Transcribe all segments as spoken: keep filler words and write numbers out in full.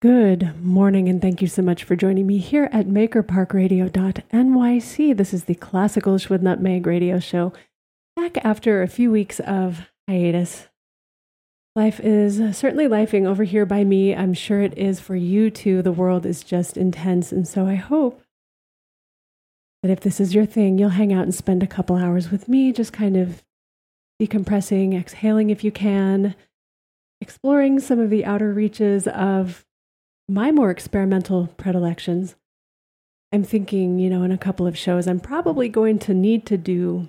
Good morning, and thank you so much for joining me here at maker park radio dot N Y C. This is the Classicalish with Nutmeg radio show, back after a few weeks of hiatus. Life is certainly lifing over here by me. I'm sure it is for you too. The world is just intense, and so I hope that if this is your thing, you'll hang out and spend a couple hours with me, just kind of decompressing, exhaling if you can, exploring some of the outer reaches of my more experimental predilections. I'm thinking, you know, in a couple of shows, I'm probably going to need to do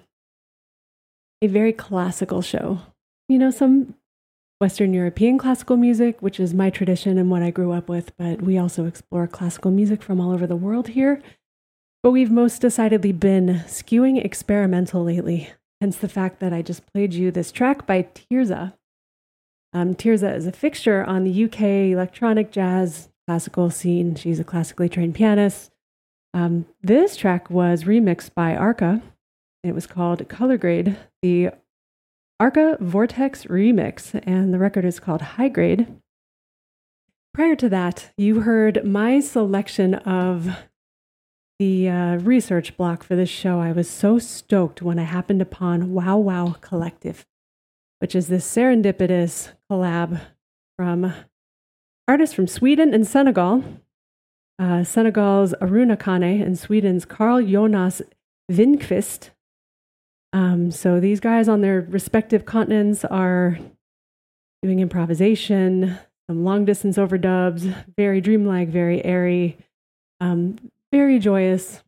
a very classical show. You know, some Western European classical music, which is my tradition and what I grew up with, but we also explore classical music from all over the world here. But we've most decidedly been skewing experimental lately, hence the fact that I just played you this track by Tirza. Um, Tirza is a fixture on the U K electronic jazz classical scene. She's a classically trained pianist. Um, this track was remixed by Arca. It was called Color Grade, the Arca Vortex remix, and the record is called High Grade. Prior to that, you heard my selection of the uh, research block for this show. I was so stoked when I happened upon Wow Wow Collective, which is this serendipitous collab from artists from Sweden and Senegal. Uh, Senegal's Aruna Kane and Sweden's Carl Jonas Vindqvist. Um, so these guys on their respective continents are doing improvisation, some long distance overdubs, very dreamlike, very airy, um, very joyous.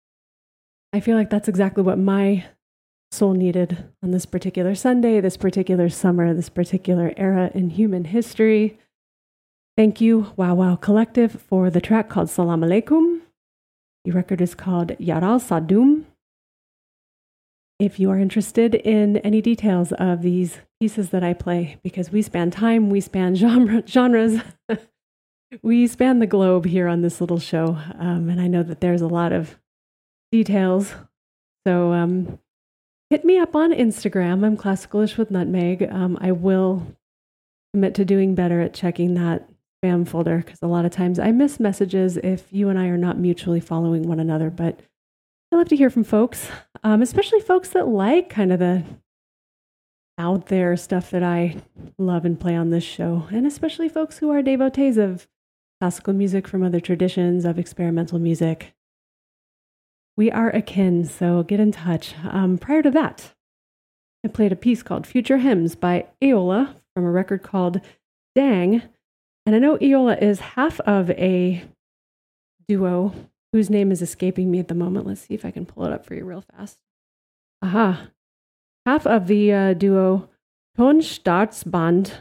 I feel like that's exactly what my soul needed on this particular Sunday, this particular summer, this particular era in human history. Thank you, Wow Wow Collective, for the track called Salam Alaikum. The record is called Yaral Sadum. If you are interested in any details of these pieces that I play, because we span time, we span genre, genres, we span the globe here on this little show, um, and I know that there's a lot of details. So, um, hit me up on Instagram. I'm Classicalish with Nutmeg. Um, I will commit to doing better at checking that spam folder, because a lot of times I miss messages if you and I are not mutually following one another. But I love to hear from folks, um, especially folks that like kind of the out there stuff that I love and play on this show, and especially folks who are devotees of classical music from other traditions, of experimental music. We are akin, so get in touch. Um, prior to that, I played a piece called Future Hymns by Eola from a record called Dang. And I know Eola is half of a duo whose name is escaping me at the moment. Let's see if I can pull it up for you real fast. Aha. Half of the uh, duo Tonstaatsband.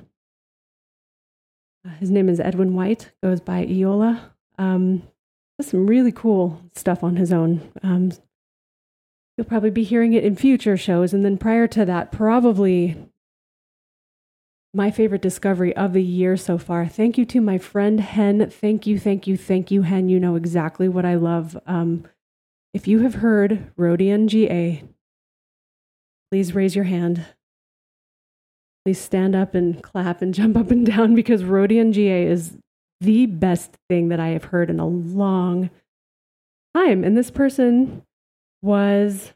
Uh, his name is Edwin White, goes by Eola. Um, some really cool stuff on his own. Um, you'll probably be hearing it in future shows. And then prior to that, probably my favorite discovery of the year so far. Thank you to my friend Hen. Thank you, thank you, thank you, Hen. You know exactly what I love. Um, if you have heard Rodion G A, please raise your hand. Please stand up and clap and jump up and down, because Rodion G A is the best thing that I have heard in a long time. And this person was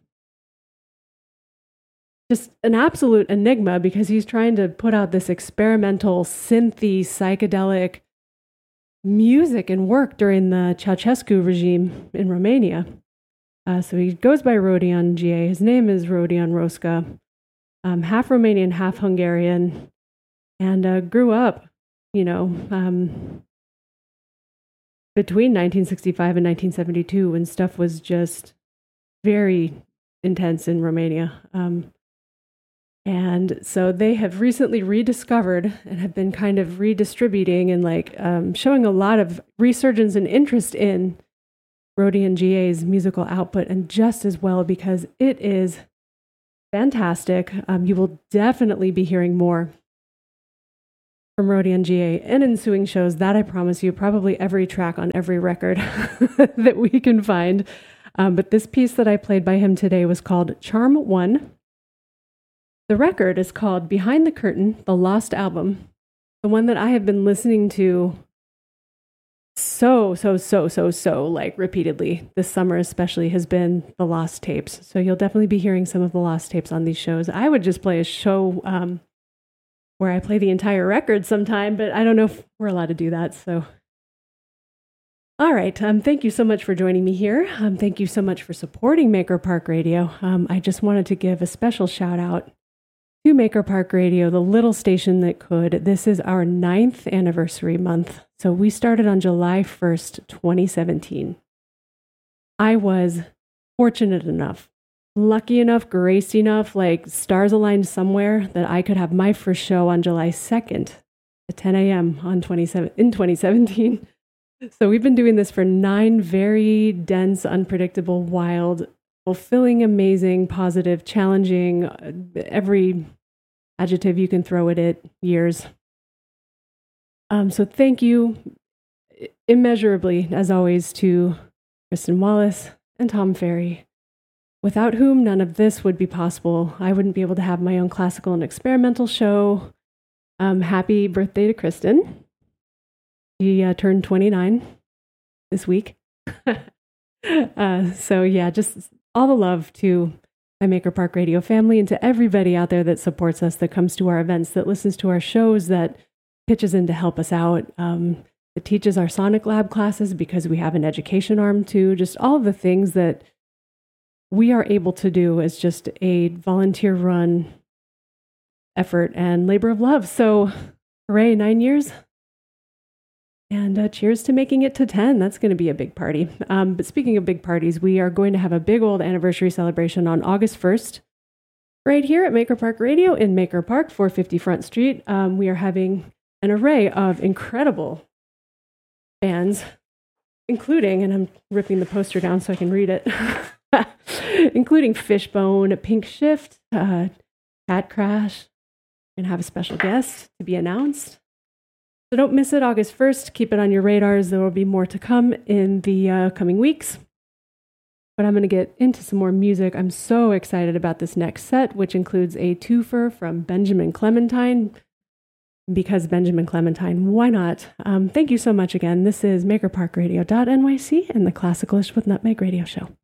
just an absolute enigma, because he's trying to put out this experimental, synthy, psychedelic music and work during the Ceausescu regime in Romania. Uh, so he goes by Rodion G A. His name is Rodion Roska, um, half Romanian, half Hungarian, and uh, grew up, you know, um, between nineteen sixty-five and nineteen seventy-two, when stuff was just very intense in Romania. Um, and so they have recently rediscovered and have been kind of redistributing and like um, showing a lot of resurgence and interest in Rodion G A's musical output, and just as well, because it is fantastic. Um, you will definitely be hearing more from Rodion G A in ensuing shows, that I promise you, probably every track on every record that we can find. Um, but this piece that I played by him today was called Charm One. The record is called Behind the Curtain, the Lost Album, the one that I have been listening to so, so, so, so, so, like repeatedly this summer especially has been the lost tapes. So you'll definitely be hearing some of the lost tapes on these shows. I would just play a show um, where I play the entire record sometime, but I don't know if we're allowed to do that. So, all right. Um, thank you so much for joining me here. Um, thank you so much for supporting Maker Park Radio. Um, I just wanted to give a special shout out to Maker Park Radio, the little station that could. This is our ninth anniversary month. So we started on July first, twenty seventeen. I was fortunate enough, lucky enough, graced enough, like stars aligned somewhere that I could have my first show on July second at ten a.m. on twenty-seven in twenty seventeen. So we've been doing this for nine very dense, unpredictable, wild, fulfilling, amazing, positive, challenging, uh, every adjective you can throw at it, years. Um, so thank you immeasurably, as always, to Kristen Wallace and Tom Ferry, without whom none of this would be possible. I wouldn't be able to have my own classical and experimental show. Um, happy birthday to Kristen. She uh, turned twenty-nine this week. uh, so yeah, just all the love to my Maker Park Radio family and to everybody out there that supports us, that comes to our events, that listens to our shows, that pitches in to help us out, um, that teaches our Sonic Lab classes because we have an education arm too. Just all of the things that we are able to do as just a volunteer run effort and labor of love. So hooray, nine years. And uh, cheers to making it to ten. That's going to be a big party. Um, but speaking of big parties, we are going to have a big old anniversary celebration on August first, right here at Maker Park Radio in Maker Park, four fifty Front Street. Um, we are having an array of incredible bands, including, and I'm ripping the poster down so I can read it, including Fishbone, Pink Shift, uh, Cat Crash. We're going to have a special guest to be announced. So don't miss it, August first. Keep it on your radars. There will be more to come in the uh, coming weeks. But I'm going to get into some more music. I'm so excited about this next set, which includes a twofer from Benjamin Clementine. Because Benjamin Clementine, why not? Um, thank you so much again. This is maker park radio dot N Y C and the Classicalish with Nutmeg Radio Show.